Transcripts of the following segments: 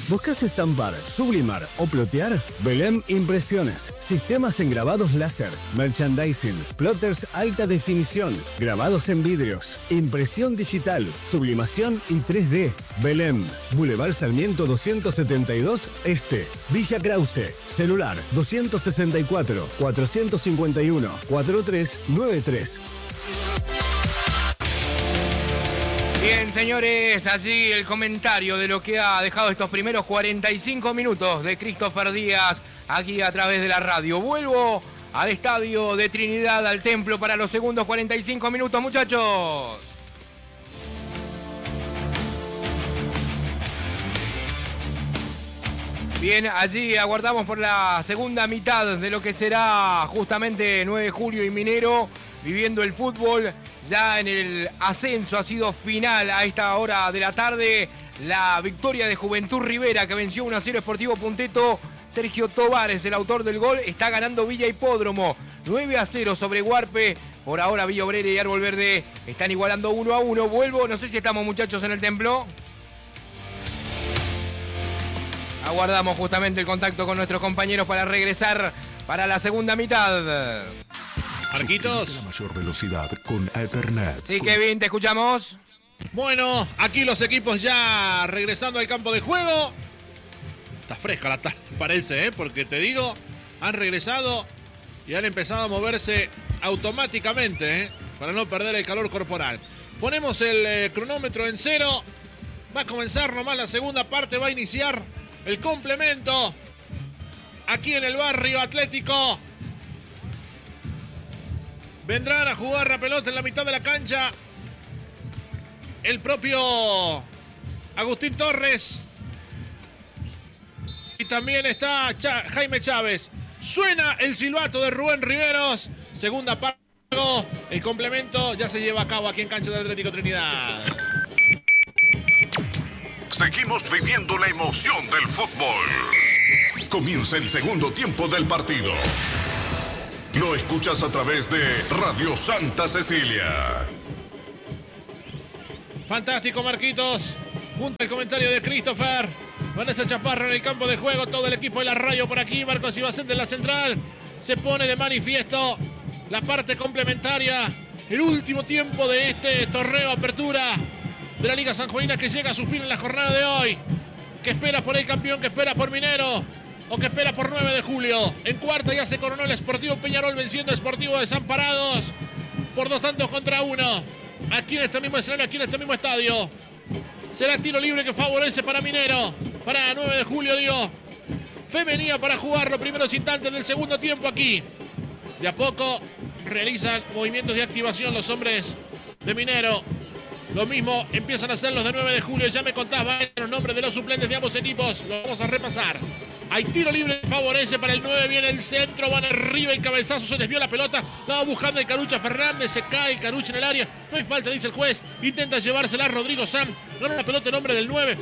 ¿Buscas estampar, sublimar o plotear? Belém Impresiones. Sistemas en grabados láser, merchandising, plotters alta definición, grabados en vidrios, impresión digital, sublimación y 3D. Belém, Boulevard Sarmiento 272 Este, Villa Krause. Celular 264 451 4393. Bien, señores, allí el comentario de lo que ha dejado estos primeros 45 minutos de Christopher Díaz aquí a través de la radio. Vuelvo al estadio de Trinidad, al templo, para los segundos 45 minutos, muchachos. Bien, allí aguardamos por la segunda mitad de lo que será justamente 9 de julio y Minero viviendo el fútbol. Ya en el ascenso ha sido final a esta hora de la tarde. La victoria de Juventud Rivera, que venció 1-0 Sportivo Punteto. Sergio Tobar es el autor del gol. Está ganando Villa Hipódromo 9-0 sobre Huarpe. Por ahora Villa Obrera y Árbol Verde están igualando 1-1. Vuelvo, no sé si estamos, muchachos, en el templo. Aguardamos justamente el contacto con nuestros compañeros para regresar para la segunda mitad. Marquitos. La mayor velocidad con Ethernet. Sí, Kevin, te escuchamos. Bueno, aquí los equipos ya regresando al campo de juego. Está fresca la tarde, parece, porque te digo, han regresado y han empezado a moverse automáticamente, para no perder el calor corporal. Ponemos el cronómetro en 0. Va a comenzar nomás la segunda parte, va a iniciar el complemento aquí en el barrio Atlético. Vendrán a jugar la pelota en la mitad de la cancha el propio Agustín Torres. Y también está Jaime Chávez. Suena el silbato de Rubén Riveros. Segunda parte. El complemento ya se lleva a cabo aquí en cancha del Atlético Trinidad. Seguimos viviendo la emoción del fútbol. Comienza el segundo tiempo del partido. Lo escuchas a través de Radio Santa Cecilia. Fantástico, Marquitos. Junto al comentario de Christopher. Vanessa Chaparro en el campo de juego. Todo el equipo de la radio por aquí. Marcos Ibacente en la central. Se pone de manifiesto la parte complementaria. El último tiempo de este torneo apertura de la Liga Sanjuanina, que llega a su fin en la jornada de hoy. Que espera por el campeón, que espera por Minero, o que espera por 9 de julio. En cuarta ya se coronó el Sportivo Peñarol venciendo a Sportivo Desamparados por 2-1. Aquí en este mismo escenario, aquí en este mismo estadio. Será tiro libre que favorece para Minero. Para 9 de julio, digo. Femenía para jugar los primeros instantes del segundo tiempo aquí. De a poco realizan movimientos de activación los hombres de Minero. Lo mismo empiezan a hacer los de 9 de julio. Ya me contaba los nombres de los suplentes de ambos equipos. Lo vamos a repasar. Hay tiro libre que favorece para el 9. Viene el centro. Van arriba el cabezazo. Se desvió la pelota. La va buscando el Carucha Fernández. Se cae el Carucha en el área. No hay falta, dice el juez. Intenta llevársela Rodrigo Sam. Gana la pelota en nombre del 9.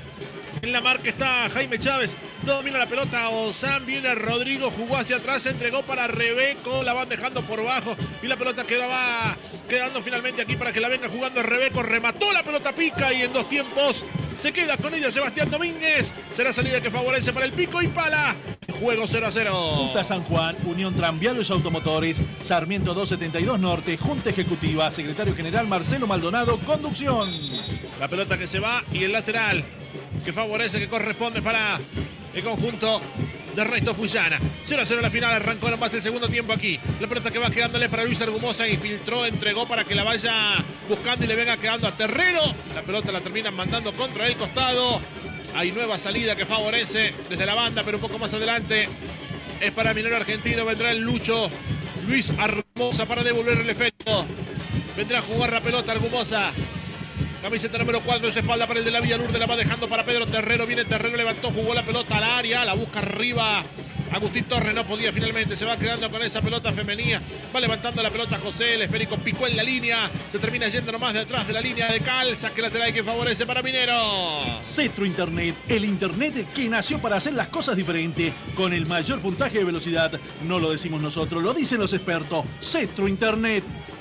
En la marca está Jaime Chávez. Domina la pelota Osam. Viene Rodrigo. Jugó hacia atrás. Se entregó para Rebeco. La van dejando por bajo. Y la pelota va quedando finalmente aquí para que la venga jugando Rebeco. Remató la pelota Pica. Y en 2 tiempos se queda con ella Sebastián Domínguez. Será salida que favorece para el Pico y Pala. Juego 0-0. Junta San Juan, Unión Tranviarios Automotores, Sarmiento 272 Norte, Junta Ejecutiva, Secretario General Marcelo Maldonado, conducción. La pelota que se va y el lateral que favorece, que corresponde para el conjunto de Ernesto Fullana. 0-0 la final, arrancó nomás el segundo tiempo aquí. La pelota que va quedándole para Luis Argumosa, infiltró, entregó para que la vaya buscando y le venga quedando a Terrero. La pelota la terminan mandando contra el costado. Hay nueva salida que favorece desde la banda, pero un poco más adelante es para Minero Argentino. Vendrá el Lucho Luis Argumosa para devolver el efecto. Vendrá a jugar la pelota Argumosa. Camiseta número 4, es espalda para el de la Villa Lourdes, la va dejando para Pedro Terrero. Viene Terrero, levantó, jugó la pelota al área, la busca arriba. Agustín Torres no podía finalmente, se va quedando con esa pelota femenina. Va levantando la pelota José, el esférico picó en la línea. Se termina yendo nomás detrás de la línea de cal. Saque lateral que favorece para Minero. Cetro Internet, el internet que nació para hacer las cosas diferentes, con el mayor puntaje de velocidad. No lo decimos nosotros, lo dicen los expertos. Cetro Internet.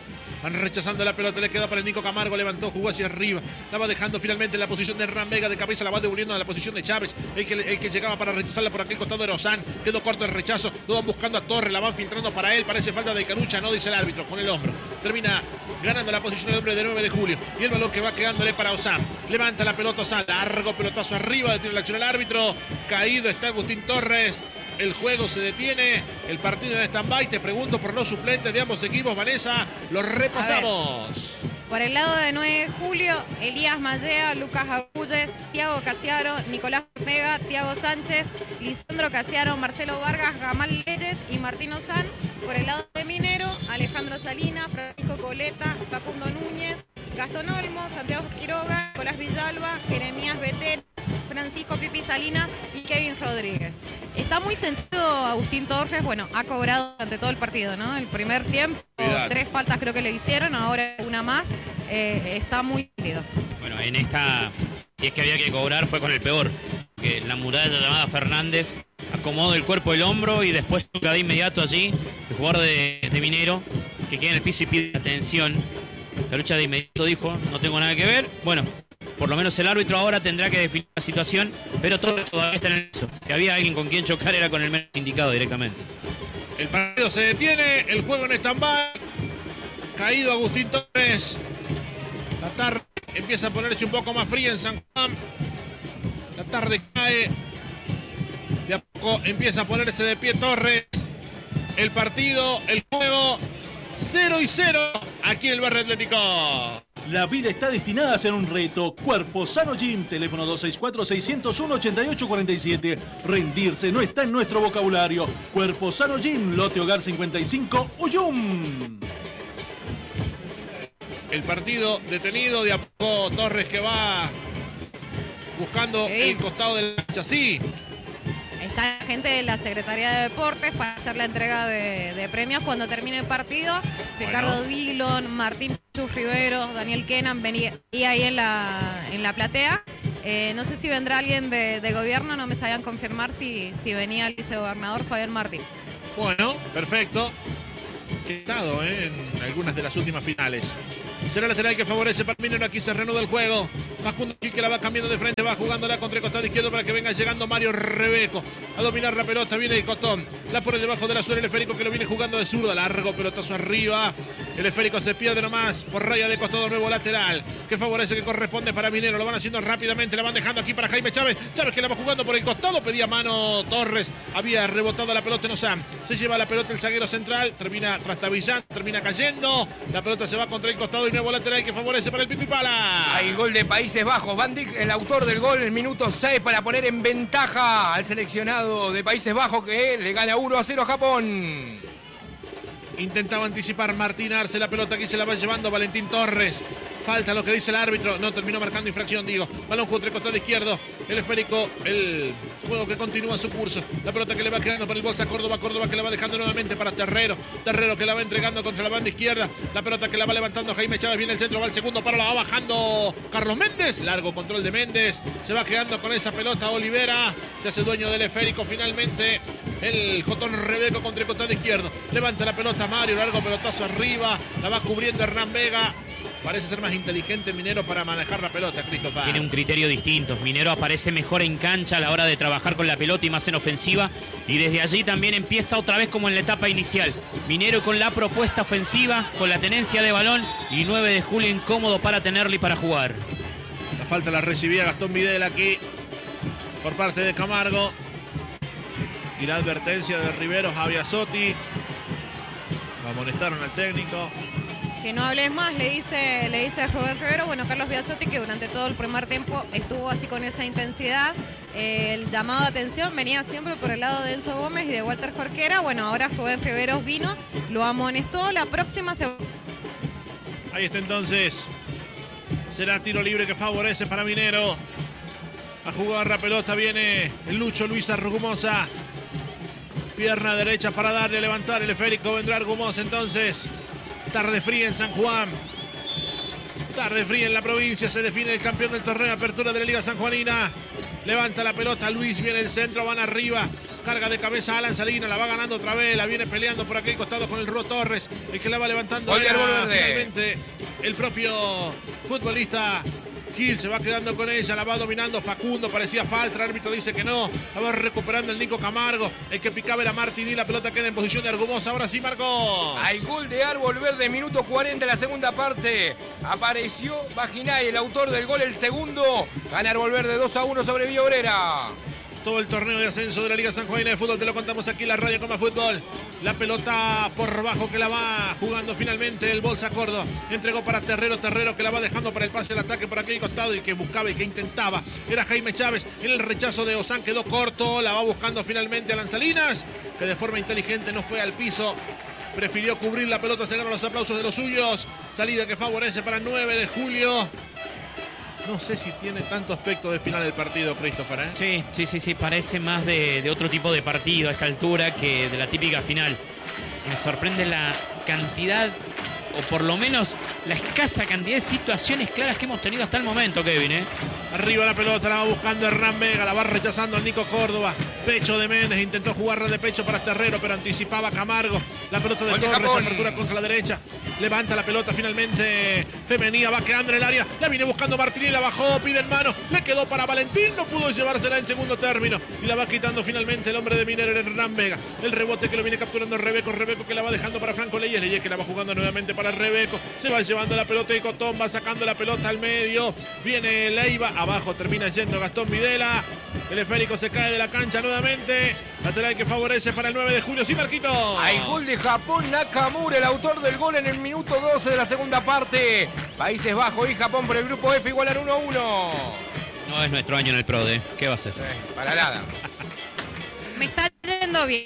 Van rechazando la pelota, le queda para el Nico Camargo, levantó, jugó hacia arriba, la va dejando finalmente en la posición de Hernán Vega, de cabeza la va devolviendo a la posición de Chávez, el que llegaba para rechazarla por aquel costado era Ozan, quedó corto el rechazo, lo van buscando a Torres, la van filtrando para él, parece falta de Carucha, no dice el árbitro, con el hombro, termina ganando la posición del hombre de 9 de julio, y el balón que va quedándole para Ozan, levanta la pelota Ozan, largo pelotazo arriba, detiene la acción el árbitro, caído está Agustín Torres. El juego se detiene, el partido en stand-by. Te pregunto por los suplentes de ambos equipos, Vanessa, los repasamos. Por el lado de 9 de julio, Elías Mallea, Lucas Agulles, Tiago Casiaro, Nicolás Ortega, Tiago Sánchez, Lisandro Casiaro, Marcelo Vargas, Gamal Leyes y Martín Ozan. Por el lado de Minero, Alejandro Salinas, Francisco Coleta, Facundo Núñez, Gastón Olmo, Santiago Quiroga, Nicolás Villalba, Jeremías Betel, Francisco Pipi Salinas y Kevin Rodríguez. Está muy sentido Agustín Torres, bueno, ha cobrado durante todo el partido, ¿no? El primer tiempo, 3 faltas creo que le hicieron, ahora una más, está muy sentido. Bueno, en esta, si es que había que cobrar, fue con el peor, que la muralla llamada Fernández acomodó el cuerpo del hombro y después toca de inmediato allí, el jugador de Minero, que queda en el piso y pide atención. Carucha de inmediato dijo, no tengo nada que ver, bueno. Por lo menos el árbitro ahora tendrá que definir la situación, pero todo todavía está en eso. Si había alguien con quien chocar era con el menos indicado directamente. El partido se detiene, el juego en stand-by. Caído Agustín Torres. La tarde empieza a ponerse un poco más fría en San Juan. La tarde cae. De a poco empieza a ponerse de pie Torres. El partido, el juego, 0-0 aquí en el Barrio Atlético. La vida está destinada a ser un reto. Cuerpo Sano Gym, teléfono 264-601-8847. Rendirse no está en nuestro vocabulario. Cuerpo Sano Gym, Lote Hogar 55, Uyum. El partido detenido, de a poco Torres que va buscando el costado del chasis. Está la gente de la Secretaría de Deportes para hacer la entrega de premios cuando termine el partido. Ricardo Dillon, Martín Chus Riveros, Daniel Kenan venía ahí en la platea. No sé si vendrá alguien de gobierno, no me sabían confirmar si venía el vicegobernador Fabián Martín. Bueno, perfecto. Que estado en algunas de las últimas finales. Será lateral que favorece para Minero. Aquí se reanuda el juego. Facundo que la va cambiando de frente, va jugándola contra el costado izquierdo para que venga llegando Mario Rebeco a dominar la pelota. Viene el Cotón, la pone debajo de la suela el esférico que lo viene jugando de zurda. Largo pelotazo arriba. El esférico se pierde nomás por raya de costado, nuevo lateral que favorece, que corresponde para Minero. Lo van haciendo rápidamente, la van dejando aquí para Jaime Chávez. Chávez que la va jugando por el costado, pedía mano Torres. Había rebotado la pelota en Ozan. Se lleva la pelota el zaguero central, termina trastabillando, termina cayendo. La pelota se va contra el costado y nuevo lateral que favorece para el pico y pala. Hay gol de Países Bajos. Van Dijk, el autor del gol, en el minuto 6 para poner en ventaja al seleccionado de Países Bajos, que le gana 1-0 a Japón. Intentaba anticipar Martín Arce, la pelota aquí se la va llevando Valentín Torres. Falta lo que dice el árbitro, no terminó marcando infracción, digo. Balón contra el costado izquierdo, el esférico, el juego que continúa su curso. La pelota que le va quedando para el bolsa Córdoba, Córdoba que la va dejando nuevamente para Terrero. Terrero que la va entregando contra la banda izquierda. La pelota que la va levantando Jaime Chávez, viene el centro, va al segundo paro, la va bajando Carlos Méndez. Largo control de Méndez, se va quedando con esa pelota Olivera. Se hace dueño del esférico finalmente. El Jotón Rebeco contra el costado izquierdo. Levanta la pelota Mario, largo pelotazo arriba. La va cubriendo Hernán Vega. Parece ser más inteligente Minero para manejar la pelota, Christopher. Tiene un criterio distinto. Minero aparece mejor en cancha a la hora de trabajar con la pelota y más en ofensiva. Y desde allí también empieza otra vez como en la etapa inicial. Minero con la propuesta ofensiva, con la tenencia de balón y 9 de julio incómodo para tenerlo y para jugar. La falta la recibía Gastón Videla aquí por parte de Camargo. Y la advertencia de Riveros a Biasotti. Lo amonestaron al técnico. Que no hables más, le dice Rubén Rivero. Bueno, Carlos Biasotti, que durante todo el primer tiempo estuvo así con esa intensidad. El llamado de atención venía siempre por el lado de Enzo Gómez y de Walter Jorquera. Bueno, ahora Rubén Rivero vino, lo amonestó. La próxima se... Ahí está entonces. Será tiro libre que favorece para Minero. A jugar la pelota viene el Lucho Luis Argumosa. Pierna derecha para darle a levantar el esférico. Vendrá Argumosa entonces. Tarde fría en San Juan. Tarde fría en la provincia. Se define el campeón del torneo de apertura de la Liga Sanjuanina. Levanta la pelota Luis. Viene el centro. Van arriba. Carga de cabeza Alan Salinas, la va ganando otra vez, la viene peleando por aquel costado con el Rúo Torres, el que la va levantando finalmente el propio futbolista Gil, se va quedando con ella, la va dominando Facundo, parecía falta, el árbitro dice que no, la va recuperando el Nico Camargo, el que picaba era Martín y la pelota queda en posición de Argumosa, ahora sí Marcos. Hay gol de Árbol Verde, minuto 40 de la segunda parte, apareció Bajinay, el autor del gol, el segundo, gana Árbol Verde 2-1 sobre Villa Obrera. Todo el torneo de ascenso de la Liga San Juanina de Fútbol te lo contamos aquí en la Radio Coma Fútbol. La pelota por bajo que la va jugando finalmente el Bolsa Córdoba. Entregó para Terrero que la va dejando para el pase al ataque por aquel costado y que buscaba y que intentaba. Era Jaime Chávez. En el rechazo de Ozán quedó corto. La va buscando finalmente a Lanzalinas, que de forma inteligente no fue al piso. Prefirió cubrir la pelota, se ganan los aplausos de los suyos. Salida que favorece para el 9 de julio. No sé si tiene tanto aspecto de final el partido, Christopher, ¿eh? Sí, parece más de otro tipo de partido a esta altura que de la típica final. Me sorprende la cantidad, o por lo menos la escasa cantidad de situaciones claras que hemos tenido hasta el momento, Kevin, ¿eh? Arriba la pelota, la va buscando Hernán Vega, la va rechazando el Nico Córdoba. Pecho de Méndez, intentó jugarla de pecho para Terrero, pero anticipaba Camargo. La pelota de Torres, apertura contra la derecha. Levanta la pelota finalmente Femenía, va quedando en el área. La viene buscando Martínez, la bajó, pide en mano. Le quedó para Valentín, no pudo llevársela en segundo término. Y la va quitando finalmente el hombre de Minero, Hernán Vega. El rebote que lo viene capturando Rebeco que la va dejando para Franco Leyes. Leyes que la va jugando nuevamente para Rebeco. Se va llevando la pelota y Cotón va sacando la pelota al medio. Viene Leiva, abajo termina yendo Gastón Videla. El esférico se cae de la cancha nuevamente. Lateral que favorece para el 9 de julio. Sí, Marquito. Hay gol de Japón, Nakamura, el autor del gol en el minuto 12 de la segunda parte. Países Bajos y Japón por el grupo F igualan 1-1. No es nuestro año en el PRODE. ¿Qué va a ser? Para nada. Me está yendo bien.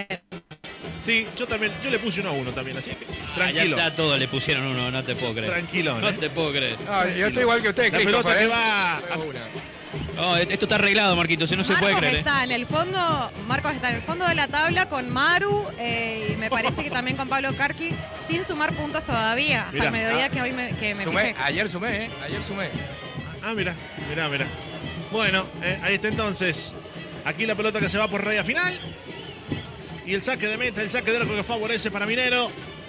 Sí, yo también, yo le puse 1-1 también, así que tranquilo. Ya está todo, le pusieron 1, no te puedo creer. Tranquilo, No te puedo creer. No, yo estoy igual que usted, La Christopher, pelota que va... No, esto está arreglado, Marquito, si no se puede creer. Está en el fondo, Marcos está en el fondo de la tabla con Maru y me parece que también con Pablo Carqui, sin sumar puntos todavía. Hasta el mediodía que hoy me fijé. Ayer sumé, Ayer sumé. Ah, mira. Bueno, ahí está entonces. Aquí la pelota que se va por raya final. Y el saque de meta, el saque de arco que favorece para Minero.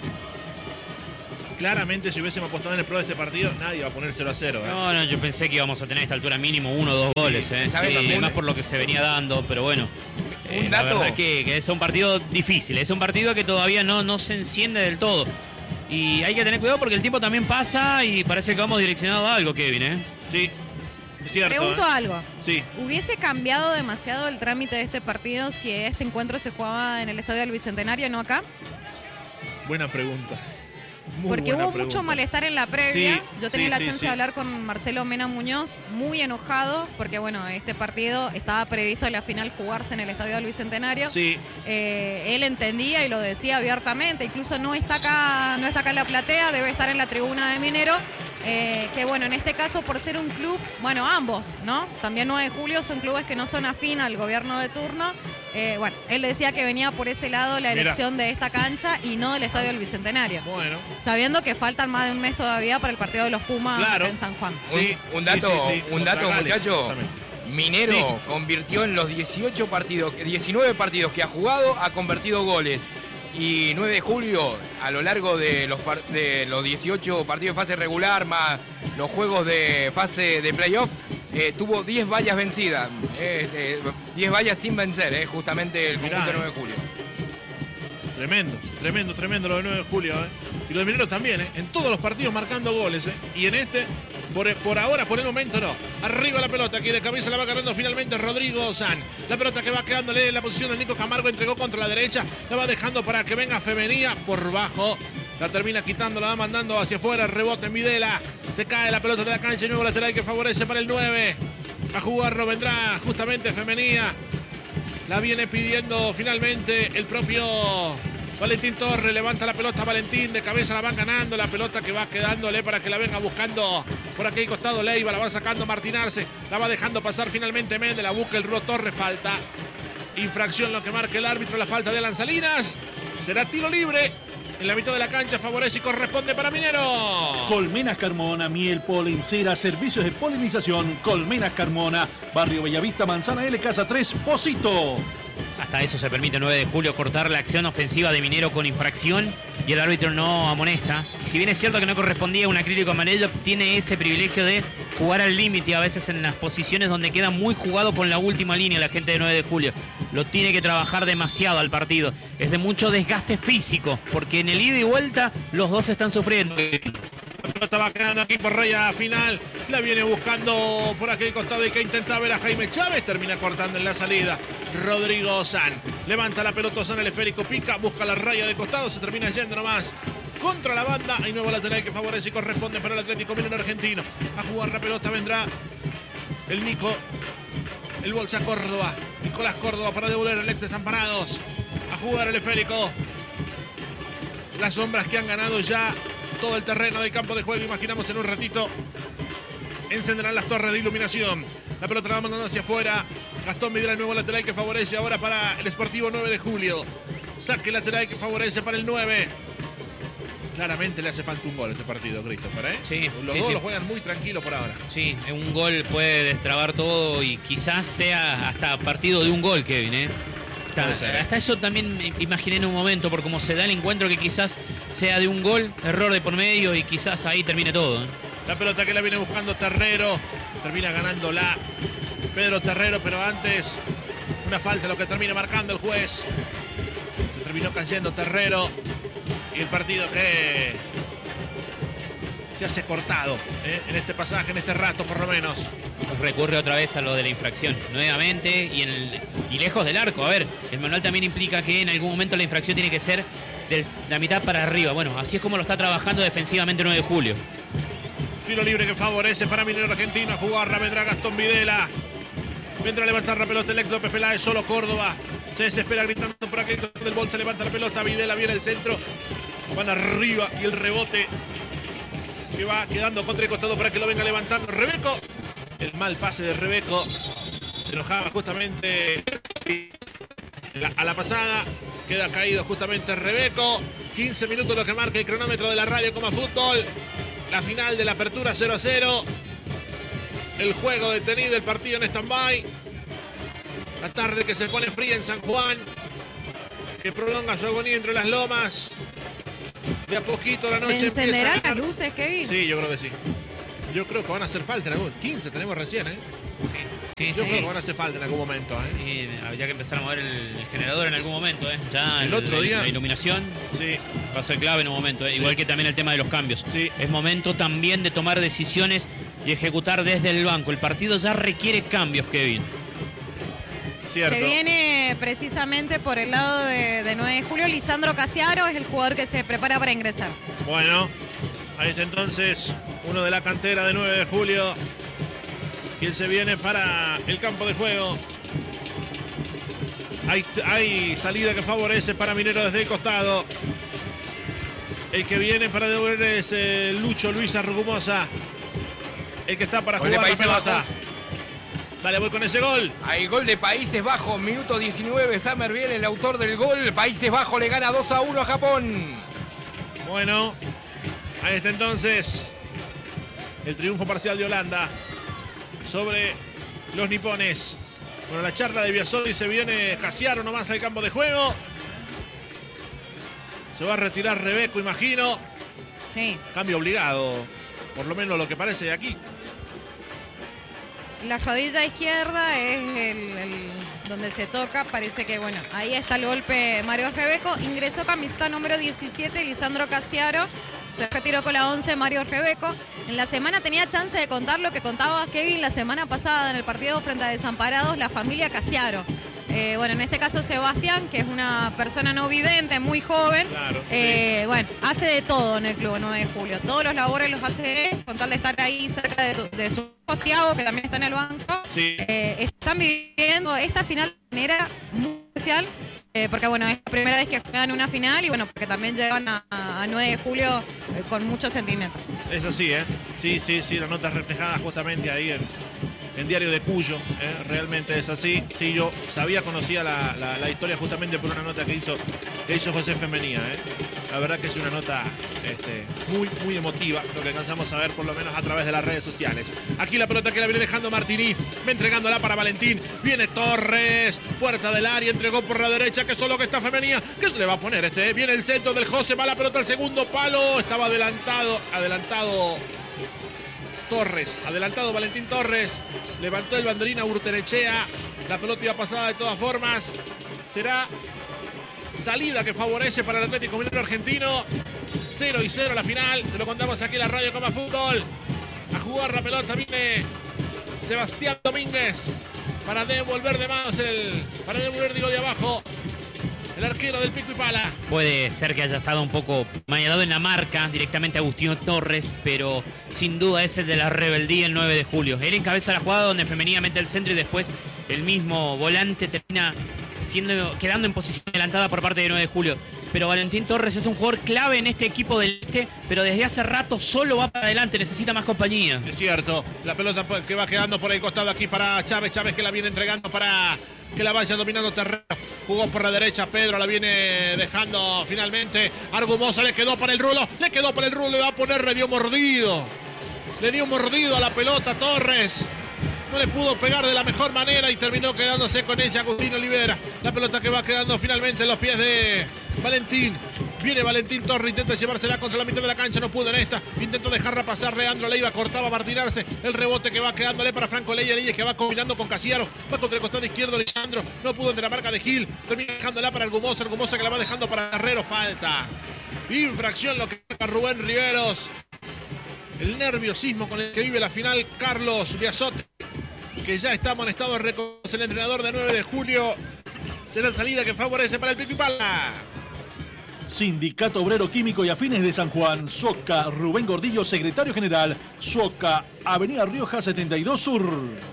Claramente, si hubiésemos apostado en el pro de este partido, nadie va a poner 0-0. No, yo pensé que íbamos a tener a esta altura mínimo 1 o 2 goles. Sí, más por lo que se venía dando, pero bueno. Un dato. La verdad que es un partido difícil, es un partido que todavía no se enciende del todo. Y hay que tener cuidado porque el tiempo también pasa y parece que vamos direccionado a algo, Kevin, Sí. Es cierto, Pregunto algo. Sí. ¿Hubiese cambiado demasiado el trámite de este partido si este encuentro se jugaba en el Estadio del Bicentenario y no acá? Buena pregunta. Porque hubo mucho malestar en la previa. Sí, yo tenía la chance sí. de hablar con Marcelo Mena Muñoz, muy enojado, porque bueno, este partido estaba previsto en la final jugarse en el Estadio del Bicentenario. Sí. Él entendía y lo decía abiertamente, incluso no está acá en la platea, debe estar en la tribuna de Minero. Que bueno, en este caso por ser un club, bueno, ambos, ¿no? También 9 de julio son clubes que no son afín al gobierno de turno. Bueno, él decía que venía por ese lado la elección de esta cancha y no del Estadio del Bicentenario. Bueno. Sabiendo que faltan más de un mes todavía para el partido de los Pumas en San Juan. Sí, un dato, Gales, muchacho. Minero convirtió en los 19 partidos que ha jugado, ha convertido goles. Y 9 de julio, a lo largo de los 18 partidos de fase regular, más los juegos de fase de playoff, tuvo 10 vallas vencidas. 10 vallas sin vencer, justamente el conjunto de 9 de julio. Tremendo lo de 9 de julio. Y lo de Minero también, en todos los partidos marcando goles. Y en este, por ahora, por el momento no. Arriba la pelota, aquí de cabeza la va ganando finalmente Rodrigo San. La pelota que va quedándole en la posición de Nico Camargo, entregó contra la derecha, la va dejando para que venga Femenía por bajo. La termina quitando, la va mandando hacia afuera, rebote en Videla. Se cae la pelota de la cancha y nuevo lateral que favorece para el 9. A jugarlo vendrá justamente Femenía. La viene pidiendo finalmente el propio Valentín Torres. Levanta la pelota Valentín, de cabeza la van ganando. La pelota que va quedándole para que la venga buscando por aquel costado Leiva. La va sacando Martín Arce. La va dejando pasar finalmente Méndez. La busca el Rúo Torres. Falta. Infracción lo que marca el árbitro. La falta de Alan Salinas. Será tiro libre. En la mitad de la cancha favorece y corresponde para Minero. Colmenas Carmona, miel, polen, cera, servicios de polinización. Colmenas Carmona, Barrio Bellavista, Manzana L, Casa 3, Pocito. hasta eso se permite 9 de julio, cortar la acción ofensiva de Minero con infracción y el árbitro no amonesta. Y si bien es cierto que no correspondía a un acrílico amarillo, tiene ese privilegio de jugar al límite a veces en las posiciones donde queda muy jugado con la última línea la gente de 9 de julio. Lo tiene que trabajar demasiado al partido. Es de mucho desgaste físico, porque en el ida y vuelta los dos están sufriendo. La pelota va quedando aquí por raya final. La viene buscando por aquel costado y que intenta ver a Jaime Chávez. Termina cortando en la salida Rodrigo Ozan. Levanta la pelota Ozan, el esférico pica, busca la raya de costado. Se termina yendo nomás contra la banda. Hay nuevo lateral que favorece y corresponde para el Atlético Minero argentino. A jugar la pelota vendrá el Nico. El Bolsa Córdoba. Nicolás Córdoba para devolver al ex Desamparados. A jugar el esférico. Las sombras que han ganado ya todo el terreno del campo de juego. Imaginamos en un ratito encenderán las torres de iluminación. La pelota la va mandando hacia afuera. Gastón Videla, el nuevo lateral que favorece ahora para el Sportivo 9 de julio. Saque lateral que favorece para el 9. Claramente le hace falta un gol a este partido, Christopher, ¿eh? Sí, los dos lo juegan muy tranquilo por ahora. Sí, un gol puede destrabar todo y quizás sea hasta partido de un gol, Kevin, ¿eh? Hasta eso también imaginé en un momento, por cómo se da el encuentro, que quizás sea de un gol, error de por medio y quizás ahí termine todo, ¿eh? La pelota que la viene buscando Terrero, termina ganándola Pedro Terrero, pero antes una falta, lo que termina marcando el juez. Se terminó cayendo Terrero y el partido que se hace cortado, en este pasaje, en este rato por lo menos. Recurre otra vez a lo de la infracción, nuevamente, y lejos del arco. A ver, el manual también implica que en algún momento la infracción tiene que ser de la mitad para arriba. Bueno, así es como lo está trabajando defensivamente 9 de julio. Tiro libre que favorece para Minero Argentino. A jugar la vendrá Gastón Videla. Vendrá a levantar la pelota el ex López Peláez, solo Córdoba. Se desespera gritando por aquel del Bolsa, levanta la pelota, Videla viene el centro. Van arriba y el rebote que va quedando contra el costado para que lo venga levantando Rebeco. El mal pase de Rebeco. Se enojaba justamente a la pasada. Queda caído justamente Rebeco. 15 minutos lo que marca el cronómetro de la radio Coma Fútbol. La final de la apertura 0-0. El juego detenido, el partido en stand-by. La tarde que se pone fría en San Juan, que prolonga su agonía entre las lomas. De a poquito la noche empieza. ¿Encenderán las luces, Kevin? Sí, yo creo que sí. Yo creo que van a hacer falta en algún 15 tenemos recién, ¿eh? Sí, yo creo que van a hacer falta en algún momento, ¿eh? Y habría que empezar a mover el generador en algún momento, ¿eh? Ya el otro día. La iluminación sí, va a ser clave en un momento, ¿eh? Igual que también el tema de los cambios. Sí. Es momento también de tomar decisiones y ejecutar desde el banco. El partido ya requiere cambios, Kevin. Cierto. Se viene precisamente por el lado de 9 de julio. Lisandro Casiaro es el jugador que se prepara para ingresar. Bueno, ahí está entonces uno de la cantera de 9 de julio. Quien se viene para el campo de juego. Hay salida que favorece para Minero desde el costado. El que viene para devolver es Lucho Luis Argumosa. El que está para jugar la pelota. Dale, voy con ese gol. Hay gol de Países Bajos, minuto 19. Summerville, el autor del gol. Países Bajos le gana 2-1 a Japón. Bueno, ahí está entonces el triunfo parcial de Holanda sobre los nipones. Bueno, la charla de Biasoli, se viene Casiaro nomás al campo de juego. Se va a retirar Rebeco, imagino. Sí. Cambio obligado, por lo menos lo que parece de aquí. La rodilla izquierda es el donde se toca. Parece que, bueno, ahí está el golpe Mario Rebeco. Ingresó camiseta número 17, Lisandro Casiaro. Se retiró con la 11, Mario Rebeco. En la semana tenía chance de contar lo que contaba Kevin la semana pasada en el partido frente a Desamparados, la familia Casiaro. Bueno, en este caso Sebastián, que es una persona no vidente, muy joven. Claro, sí. Bueno, hace de todo en el Club 9 de Julio. Todos los labores los hace él, con tal de estar ahí cerca de su hijo Thiago, que también está en el banco. Sí. Están viviendo esta final de manera muy especial, porque bueno, es la primera vez que juegan una final y bueno, porque también llegan a 9 de julio con mucho sentimiento. Es así, ¿eh? Sí, la nota reflejada justamente ahí en Diario de Cuyo, realmente es así. Sí, yo conocía la historia justamente por una nota que hizo José Femenía. La verdad que es una nota muy emotiva, lo que alcanzamos a ver por lo menos a través de las redes sociales. Aquí la pelota que la viene dejando Martini, va entregándola para Valentín, viene Torres, puerta del área, entregó por la derecha, que solo que está Femenía, que se le va a poner viene el centro del José, va la pelota al segundo palo, estaba adelantado Torres, adelantado Valentín Torres, levantó el banderín a Urtenechea, la pelota iba pasada de todas formas, será salida que favorece para el Atlético Minero argentino. 0-0 la final, te lo contamos aquí en la Radio Coma Fútbol. A jugar la pelota viene Sebastián Domínguez para devolver de manos de abajo el arquero del Pico y Pala. Puede ser que haya estado un poco maniatado en la marca directamente Agustino Torres, pero sin duda es el de la rebeldía el 9 de julio. Él encabeza la jugada donde Femenía mete el centro y después el mismo volante termina quedando en posición adelantada por parte de 9 de julio. Pero Valentín Torres es un jugador clave en este equipo del Este, pero desde hace rato solo va para adelante, necesita más compañía. Es cierto, la pelota que va quedando por el costado aquí para Chávez que la viene entregando para que la vaya dominando terreno. Jugó por la derecha, Pedro la viene dejando finalmente. Argumosa le quedó para el rulo, le va a poner, le dio mordido a la pelota Torres. No le pudo pegar de la mejor manera y terminó quedándose con ella Agustín Olivera. La pelota que va quedando finalmente en los pies de Valentín. Viene Valentín Torres, intenta llevársela contra la mitad de la cancha, no pudo en esta. Intentó dejarla pasar Leandro Leiva, cortaba Martín Arce. El rebote que va quedándole para Franco Leyes que va combinando con Casiaro. Va contra el costado izquierdo Leandro, no pudo entre la marca de Gil. Termina dejándola para Argumosa que la va dejando para Herrero. Falta. Infracción lo que marca Rubén Riveros. El nerviosismo con el que vive la final Carlos Biasotti, que ya está amonestado de reconocer el entrenador de 9 de julio. Será salida que favorece para el Pico y Pala. Sindicato Obrero Químico y Afines de San Juan, SOCA, Rubén Gordillo, secretario general, SOCA, Avenida Rioja 72 Sur.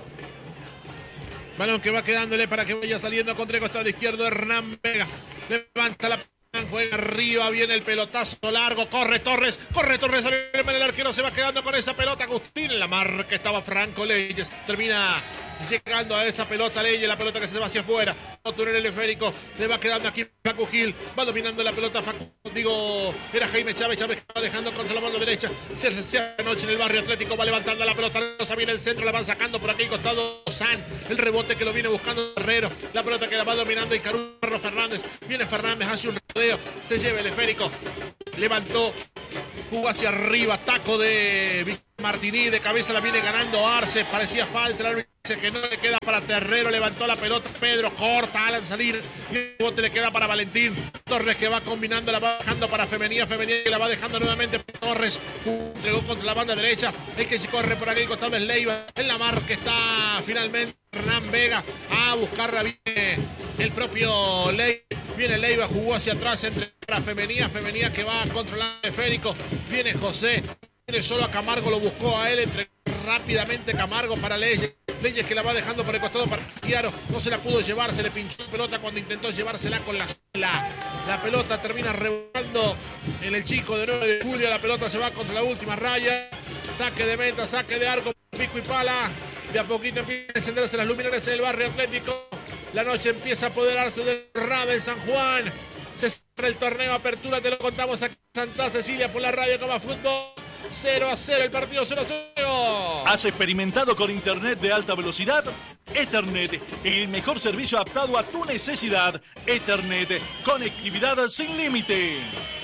Balón que va quedándole para que vaya saliendo contra el costado izquierdo Hernán Vega. Levanta la juega arriba, viene el pelotazo largo, corre Torres, el arquero se va quedando con esa pelota. Agustín en la marca estaba Franco Leyes, termina llegando a esa pelota Leyes, la pelota que se va hacia afuera. Otro en el esférico, le va quedando aquí Facu Gil, va dominando la pelota era Jaime Chávez que va dejando contra la mano derecha. Se anoche en el barrio Atlético, va levantando la pelota, no viene el centro, la van sacando por aquí costado San, el rebote que lo viene buscando Herrero, la pelota que la va dominando y Carlos Fernández, viene Fernández, hace un rodeo, se lleva el esférico, levantó, jugó hacia arriba, taco de Martini, de cabeza la viene ganando Arce, parecía falta, el árbitro dice que no le queda para Terrero, levantó la pelota Pedro, corta Alan Salinas y el bote le queda para Valentín Torres, que va combinando, la va dejando para Femenía que la va dejando nuevamente Torres, entregó contra la banda derecha, el que se corre por aquí costado es Leiva, en la marca está finalmente Hernán Vega, a buscarla viene el propio Leiva, viene Leiva, jugó hacia atrás entre para Femenía que va a controlar el esférico, viene José, viene solo a Camargo, lo buscó a él, entre rápidamente Camargo para Leyes que la va dejando por el costado para Casiaro, no se la pudo llevar, se le pinchó la pelota cuando intentó llevársela con la pelota termina rebotando en el chico de 9 de julio, la pelota se va contra la última raya, saque de meta, saque de arco, Pico y Pala, de a poquito empiezan a encenderse las luminarias en el barrio Atlético, la noche empieza a apoderarse del RAD en San Juan, se cierra el torneo Apertura, te lo contamos aquí en Santa Cecilia por la Radio Coma Fútbol. 0-0 el partido, 0-0. ¿Has experimentado con internet de alta velocidad? Ethernet, el mejor servicio adaptado a tu necesidad. Ethernet, conectividad sin límite.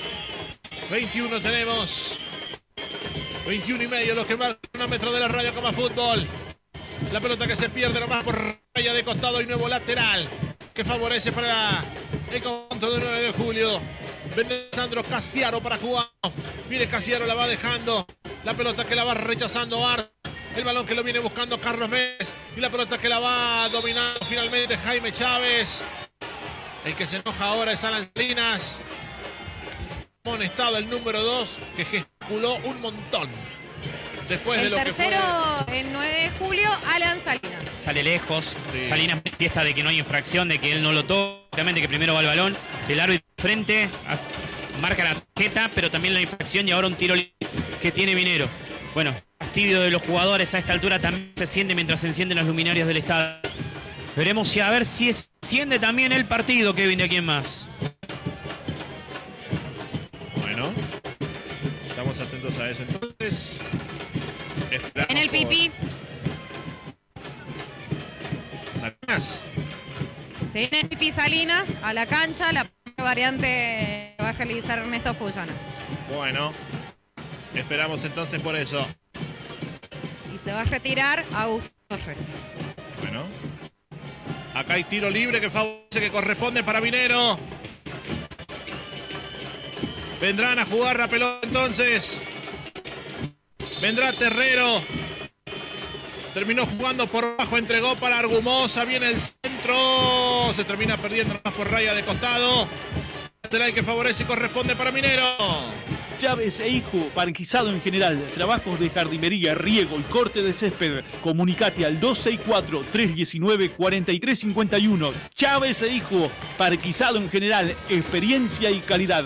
21 tenemos. 21 y medio los que van a metro de la Radio Coma Fútbol. La pelota que se pierde nomás por raya de costado y nuevo lateral que favorece para el conjunto de 9 de julio. Viene Sandro Casiaro para jugar. Viene Casiaro, la va dejando. La pelota que la va rechazando Art. El balón que lo viene buscando Carlos Méndez. Y la pelota que la va dominando finalmente Jaime Chávez. El que se enoja ahora es Alan Salinas. Amonestado el número 2, que gesticuló un montón. Después de lo que fue. El tercero en 9 de julio, Alan Salinas. Sale lejos. Sí. Salinas manifiesta de que no hay infracción, de que él no lo toca. Obviamente que primero va el balón. El árbitro frente marca la tarjeta, pero también la infracción y ahora un tiro que tiene Minero. Bueno, fastidio de los jugadores a esta altura también se siente mientras se encienden los luminarios del estadio. Veremos si a ver si enciende también el partido, Kevin, de aquí en más. Bueno, estamos atentos a eso. Entonces, En el pipí. Salinas. Se viene el pipí Salinas a la cancha. La variante va a realizar Ernesto Fullana. Bueno, esperamos entonces por eso. Y se va a retirar Agustín Torres. Bueno, acá hay tiro libre que favorece, que corresponde para Minero. Vendrán a jugar la pelota entonces. Vendrá Terrero. Terminó jugando por abajo, entregó para Argumosa. Viene el centro. Se termina perdiendo más por raya de costado. Lateral que favorece y corresponde para Minero. Chávez e Hijo, parquizado en general, trabajos de jardinería, riego y corte de césped. Comunicate al 264-319-4351. Chávez e Hijo, parquizado en general, experiencia y calidad.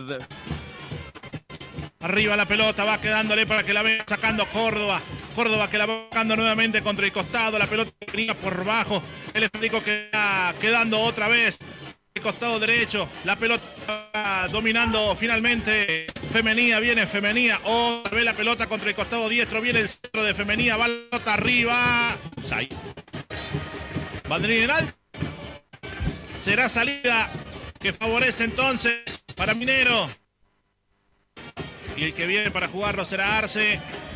Arriba la pelota, va quedándole para que la venga sacando Córdoba. Córdoba que la va sacando nuevamente contra el costado. La pelota venía por bajo. El esférico queda quedando otra vez. El costado derecho. La pelota va dominando finalmente Femenía. Viene Femenía. Otra vez la pelota contra el costado diestro. Viene el centro de Femenía. Va la pelota arriba. Banderín en alto. Será salida que favorece entonces para Minero. Y el que viene para jugarlo será Arce.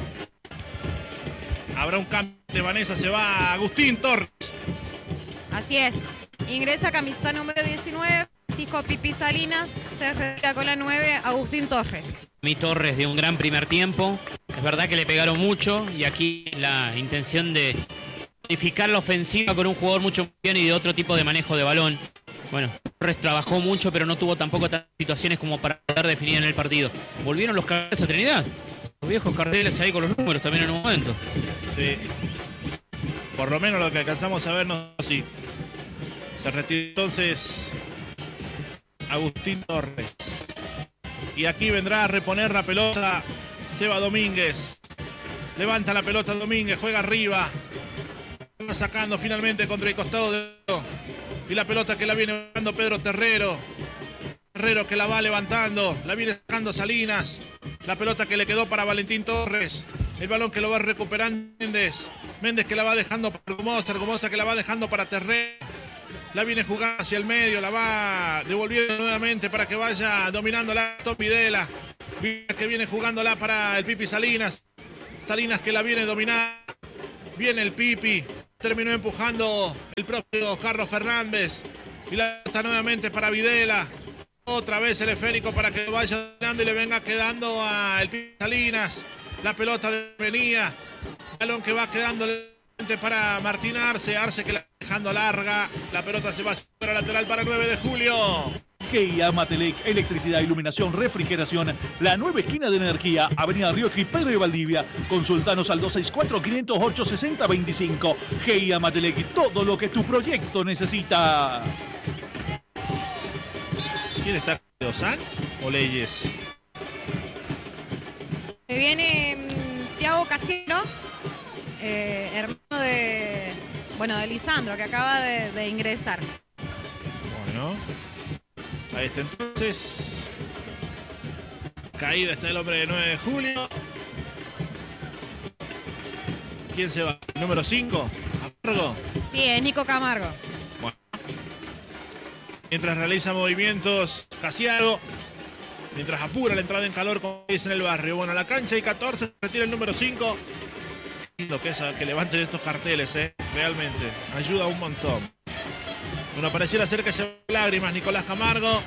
Habrá un cambio de Vanessa, se va Agustín Torres. Así es. Ingresa camiseta número 19, Francisco Pipi Salinas. Se retira con la 9, Agustín Torres. Mi Torres de un gran primer tiempo. Es verdad que le pegaron mucho y aquí la intención de modificar la ofensiva con un jugador mucho más bien y de otro tipo de manejo de balón. Bueno, Torres trabajó mucho, pero no tuvo tampoco tantas situaciones como para poder definir en el partido. Volvieron los carteles a Trinidad. Los viejos carteles ahí con los números también en un momento. Sí. Por lo menos lo que alcanzamos a ver, no, sí. Se retira entonces Agustín Torres. Y aquí vendrá a reponer la pelota Seba Domínguez. Levanta la pelota Domínguez, juega arriba. Va sacando finalmente contra el costado de... Y la pelota que la viene jugando Pedro Terrero. Terrero que la va levantando. La viene sacando Salinas. La pelota que le quedó para Valentín Torres. El balón que lo va recuperando Méndez. Méndez que la va dejando para Argumosa. Argumosa que la va dejando para Terrero. La viene jugando hacia el medio. La va devolviendo nuevamente para que vaya dominando la Tom Videla. Videla que viene jugándola para el Pipi Salinas. Salinas que la viene dominando. Viene el Pipi. Terminó empujando el propio Carlos Fernández. Y la pelota nuevamente para Videla. Otra vez el esférico para que vaya ganando y le venga quedando a el Pipi Salinas. La pelota venía. Balón que va quedando para Martín Arce. Arce que la va dejando larga. La pelota se va a lateral para 9 de julio. GIA Matelec, electricidad, iluminación, refrigeración. La nueva esquina de energía, Avenida Rioja y Pedro de Valdivia. Consultanos al 264-508-6025. GIA Matelec, todo lo que tu proyecto necesita. ¿Quién está? ¿Ozan o Leyes? Viene Thiago Casiano, hermano de Lisandro, que acaba de ingresar. Bueno. Ahí está entonces. Caída está el hombre de 9 de julio. ¿Quién se va? ¿Número 5? ¿Camargo? Sí, es Nico Camargo. Bueno. Mientras realiza movimientos Casiano. Mientras apura la entrada en calor, como dice en el barrio. Bueno, a la cancha y 14 se retira el número 5. Lindo que levanten estos carteles, realmente. Ayuda un montón. Bueno, pareciera ser que se ve lágrimas Nicolás Camargo.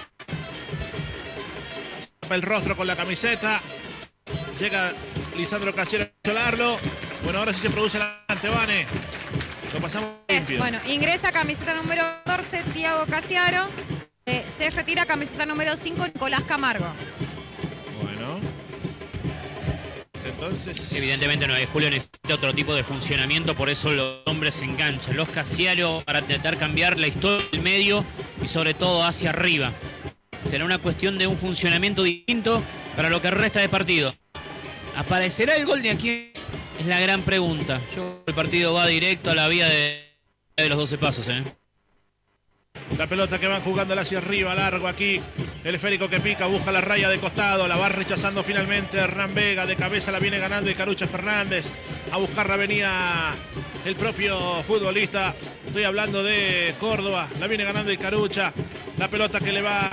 Se tapa el rostro con la camiseta. Llega Lisandro Casiano a consolarlo. Bueno, ahora sí se produce la Vane. Lo pasamos limpio. Bueno, ingresa camiseta número 14, Thiago Casiano. Se retira camiseta número 5, Nicolás Camargo. Bueno. Entonces... Evidentemente 9 de julio necesita otro tipo de funcionamiento, por eso los hombres se enganchan. Los Casiano para intentar cambiar la historia del medio y sobre todo hacia arriba. Será una cuestión de un funcionamiento distinto para lo que resta de partido. ¿Aparecerá el gol de aquí? Es la gran pregunta. El partido va directo a la vía de los 12 pasos, ¿eh? La pelota que van jugando hacia arriba, largo aquí. El esférico que pica, busca la raya de costado. La va rechazando finalmente Hernán Vega. De cabeza la viene ganando el Carucha Fernández. A buscarla venía el propio futbolista. Estoy hablando de Córdoba. La viene ganando el Carucha. La pelota que le va...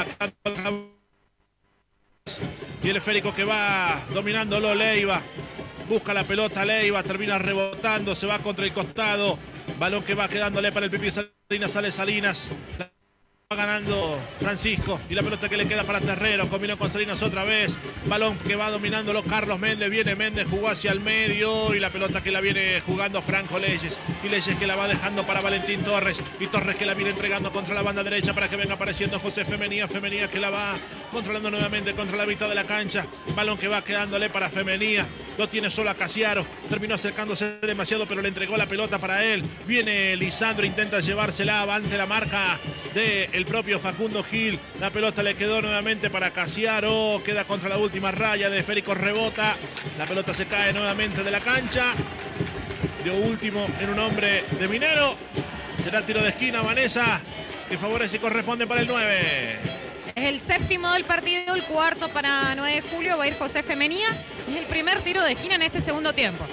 Y el esférico que va dominándolo Leiva. Busca la pelota Leiva, termina rebotando, se va contra el costado. Balón que va quedándole para el Pipi Salinas, sale Salinas. Va ganando Francisco y la pelota que le queda para Terrero. Combinó con Salinas otra vez. Balón que va dominándolo Carlos Méndez. Viene Méndez, jugó hacia el medio y la pelota que la viene jugando Franco Leyes. Y Leyes que la va dejando para Valentín Torres. Y Torres que la viene entregando contra la banda derecha para que venga apareciendo José Femenía. Femenía que la va controlando nuevamente contra la mitad de la cancha. Balón que va quedándole para Femenía. Lo tiene solo a Casiaro. Terminó acercándose demasiado, pero le entregó la pelota para él. Viene Lisandro, intenta llevársela ante la marca del propio Facundo Gil. La pelota le quedó nuevamente para Casiaro. Queda contra la última raya. El esférico rebota. La pelota se cae nuevamente de la cancha. Dio último en un hombre de Minero. Será tiro de esquina, Vanessa, que favorece y corresponde para el 9. Es el séptimo del partido, el cuarto para 9 de julio. Va a ir José Femenía. Es el primer tiro de esquina en este segundo tiempo.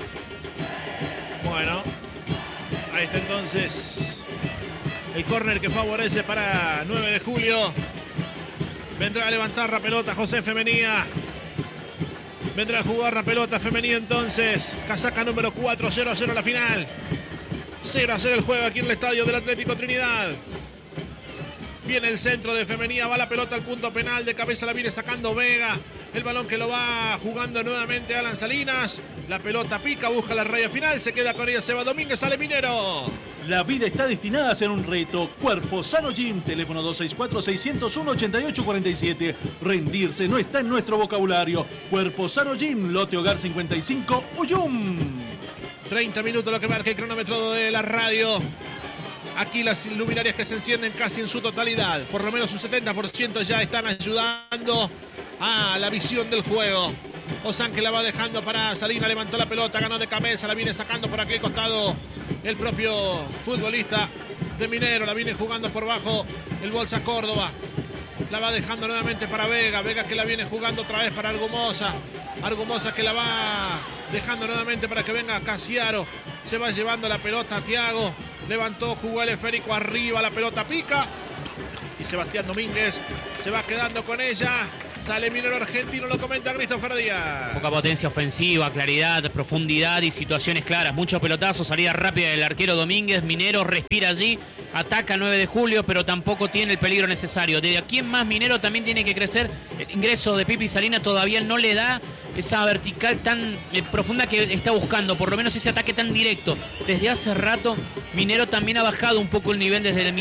Bueno, ahí está entonces el córner que favorece para 9 de julio. Vendrá a levantar la pelota José Femenía. Vendrá a jugar la pelota Femenía entonces. Casaca número 4, 0-0 la final. 0-0 el juego aquí en el estadio del Atlético Trinidad. Viene el centro de Femenía, va la pelota al punto penal, de cabeza la viene sacando Vega. El balón que lo va jugando nuevamente Alan Salinas. La pelota pica, busca la raya final, se queda con ella Seba Domínguez, sale Minero. La vida está destinada a ser un reto. Cuerpo Sano Gym, teléfono 264-601-8847. Rendirse no está en nuestro vocabulario. Cuerpo Sano Gym, Lote Hogar 55, Uyum. 30 minutos lo que marca el cronómetro de la radio. Aquí las luminarias que se encienden casi en su totalidad. Por lo menos un 70% ya están ayudando a la visión del juego. Ozan que la va dejando para Salinas. Levantó la pelota, ganó de cabeza. La viene sacando por aquel costado el propio futbolista de Minero. La viene jugando por bajo el Bolsa Córdoba. La va dejando nuevamente para Vega. Vega que la viene jugando otra vez para Argumosa. Argumosa que la va dejando nuevamente para que venga Casiaro. Se va llevando la pelota a Thiago. Levantó, jugó el esférico arriba, la pelota pica. Y Sebastián Domínguez se va quedando con ella. Sale Minero argentino, lo comenta Christopher Díaz. Poca potencia ofensiva, claridad, profundidad y situaciones claras. Mucho pelotazo, salida rápida del arquero Domínguez. Minero respira allí, ataca 9 de julio, pero tampoco tiene el peligro necesario. Desde aquí en más Minero también tiene que crecer. El ingreso de Pipi Salinas todavía no le da esa vertical tan profunda que está buscando, por lo menos ese ataque tan directo. Desde hace rato Minero también ha bajado un poco el nivel desde el